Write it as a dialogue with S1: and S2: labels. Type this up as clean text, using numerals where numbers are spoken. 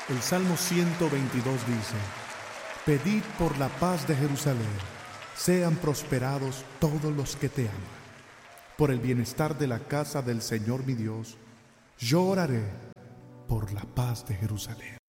S1: El Salmo 122 dice: Pedid por la paz de Jerusalén, sean prosperados todos los que te aman. Por el bienestar de la casa del Señor mi Dios, yo oraré por la paz de Jerusalén.